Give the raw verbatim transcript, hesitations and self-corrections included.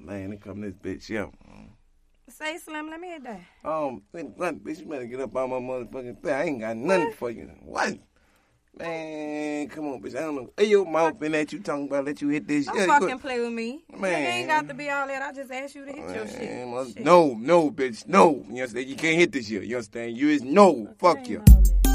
man, they come this bitch, yeah. Say, Slim, let me hit that. Um, what, bitch, you better get up on my motherfucking thing. I ain't got nothing What? for you. What? Man, come on, bitch. I don't know. Hey, your mouth been at you talking about let you hit this Don't shit. fucking play with me. Man. You ain't got to be all that. I just asked you to hit your shit. Man, mother- Shit. no, no, bitch, no. You understand? You can't hit this shit. You understand? You is no. Fuck you. Ain't all that.